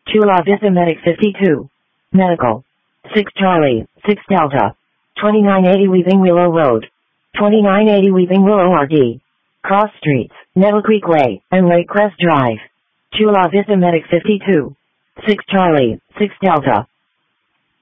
Chula Vista Medic 52. Medical. 6 Charlie, 6 Delta. 2980 Weeping Willow Road. 2980 Weeping Willow RD. Cross Streets, Nettle Creek Way, and Lake Crest Drive. Chula Vista Medic 52. 6 Charlie, 6 Delta.